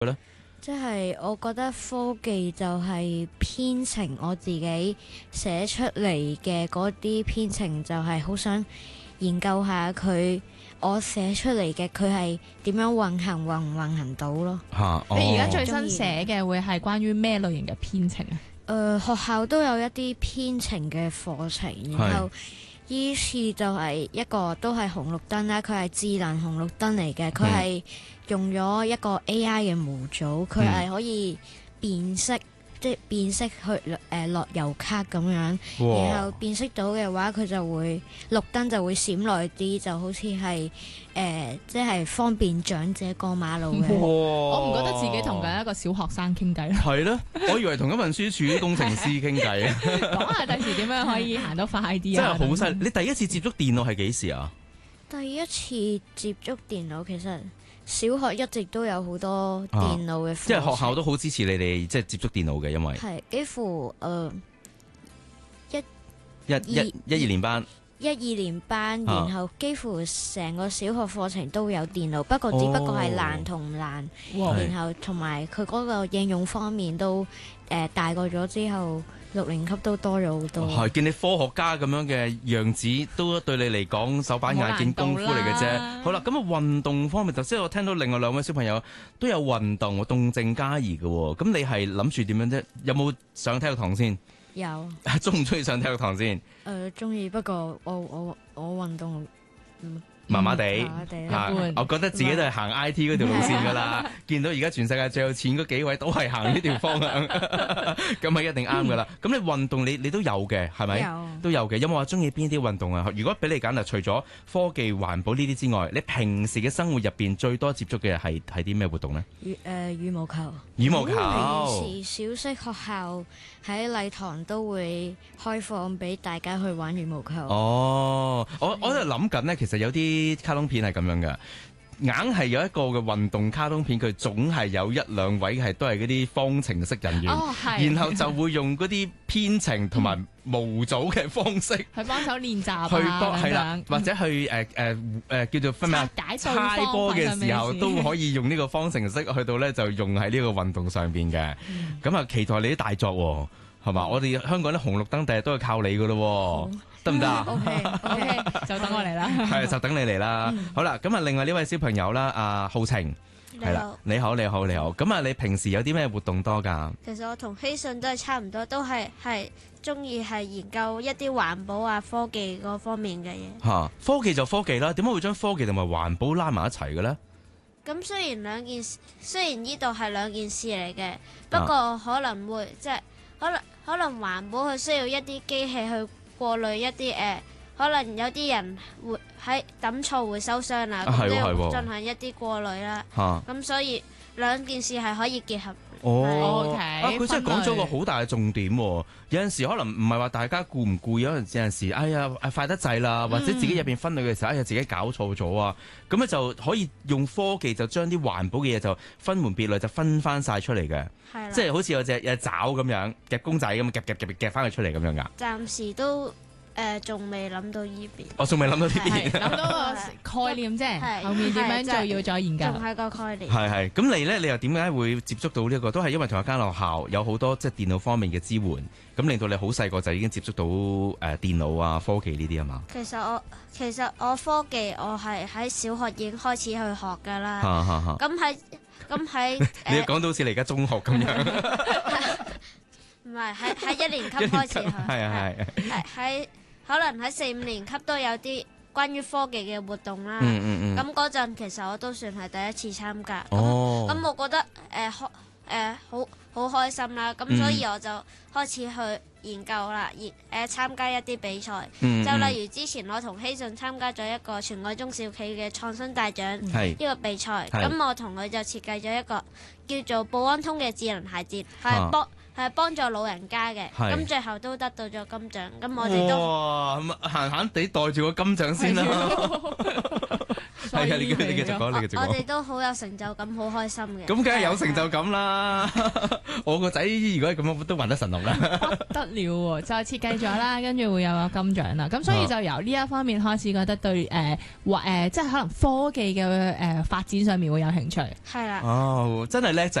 咧？ 即係我覺得科技就係編程，我自己寫出嚟嘅嗰啲編程就係好想研究下佢，我寫出嚟嘅佢係點樣運行，運唔運行到咯。 你而家最中意新寫嘅會係關於咩類型嘅編程啊？ 學校都有一啲編程嘅課程，然後依次就係一個都係紅綠燈啦，佢係智能紅綠燈嚟嘅，佢係用咗一個 AI 嘅模組，佢係可以辨識，即係辨識去落油卡咁樣，然後辨識到嘅話，佢就會綠燈就會閃耐啲，就好似係即係方便長者過馬路嘅。 我唔覺得自己同緊一個小學生傾偈咯。 係咯，我以為同一運輸署啲工程師傾偈啊。 講下第時點樣可以行得快啲啊！ 真係好犀利！你第一次接觸電腦係幾時啊？ 第一次接觸電腦其實小學一直都有好多電腦嘅課程， 即係學校都好支持你哋即係接觸電腦嘅，因為係幾乎一二年班。 一二年班，然後幾乎成個小學課程都有電腦，不過只不過係難同唔難，然後同埋佢嗰個應用方面都大個咗之後，6年級都多咗好多。 係見你科學家咁樣嘅樣子，都對你嚟講手板眼見功夫嚟嘅啫。好啦，咁啊運動方面，頭先我聽到另外兩位小朋友都有運動，動靜皆宜嘅喎。咁你係諗住點樣啫？有冇上體育堂先？ 有。 鍾唔鍾意上體育堂先？ 鍾意，不過我運動麻麻地，我覺得自己都係行 IT 嗰條路線噶啦。見到而家全世界最有錢嗰幾位都係行呢條方向，咁係一定啱噶啦。咁你運動你都有嘅係咪？都有嘅。有冇話中意邊啲運動啊？如果俾你揀啊，除咗科技環保呢啲之外，你平時嘅生活入邊最多接觸嘅係啲咩活動呢？ 羽毛球。 羽毛球。 平時小息學校喺禮堂都會開放俾大家去玩羽毛球。 哦，我喺度諗緊呢，其實有啲卡通片係咁樣嘅，硬係有一個嘅運動卡通片，佢總係有一兩位係都係嗰啲方程式人員，然後就會用嗰啲編程同埋模組嘅方式去幫手練習係啦，或者去叫做分咩猜波嘅時候都可以用呢個方程式去到咧，就用喺呢個運動上邊嘅。咁啊，期待你啲大作喎，係嘛？我哋香港啲紅綠燈第日都係靠你噶咯。得唔得啊 ？OK， 就等我嚟啦。 係，就等你嚟啦。好啦，咁啊，另外呢位小朋友啦，阿浩晴，係啦，你好。咁啊，你平時有啲咩活動多㗎？ 其實我同希信都係差唔多，都係中意係研究一啲環保啊、科技嗰方面嘅嘢。 嚇，科技就科技啦，點解會將科技同埋環保拉埋一齊嘅咧？ 咁雖然呢度係兩件事嚟嘅，不過可能會即係可能環保佢需要一啲機器去過濾一啲可能有啲人會喺抌錯回收箱啦，咁都要進行一啲過濾啦。咁所以兩件事係可以結合。 佢真係講咗個好大嘅重點喎。有陣時可能唔係話大家顧唔顧，有陣時哎呀快得滯啦，或者自己入邊分類嘅時候，哎呀自己搞錯咗啊，咁咧就可以用科技就將啲環保嘅嘢就分門別類，就分翻晒出嚟嘅。即係好似有隻爪咁樣夾公仔咁夾翻佢出嚟咁樣㗎。 暫時都仲未諗到呢邊。 我仲未諗到呢邊， 諗到個概念啫。後面點樣就要再研究。 仲係個概念。 係。咁你咧，你又點解會接觸到呢一個？都係因為同一間學校有好多即係電腦方面嘅支援，咁令到你好細個就已經接觸到電腦啊、科技呢啲啊嘛。 其實我科技我係喺小學已經開始去學㗎啦。咁喺你講到好似你而家中學咁樣。 唔係喺1年級開始去。係可能喺4、5年級都有啲關於科技嘅活動啦。咁嗰陣其實我都算係第一次參加。咁我覺得好開心啦。咁所以我就開始去研究啦，參加一啲比賽。就例如之前我同希信參加咗一個全港中小企嘅創新大獎呢個比賽。咁我同佢就設計咗一個叫做保安通嘅智能鞋墊，係幫助老人家嘅，咁最後都得到咗金獎。咁我哋都閒閒地袋住個金獎先啦。係係啊，你繼續講，你繼續講。 我哋都好有成就感，好開心嘅。 咁梗係有成就感啦！我個仔如果係咁樣都還得神龍啦， 不得了喎！就設計咗啦，跟住會有個金獎啦。咁所以就由呢一方面開始覺得對即係可能科技嘅發展上面會有興趣。 係啦。 哦，真係叻仔。